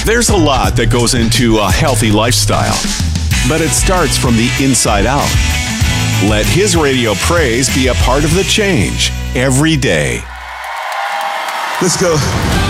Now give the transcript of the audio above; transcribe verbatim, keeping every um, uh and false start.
There's a lot that goes into a healthy lifestyle, but it starts from the inside out. Let his radio praise be a part of the change every day. Let's go.